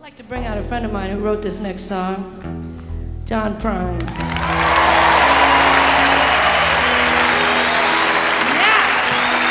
I'd like to bring out a friend of mine who wrote this next song, John Prine.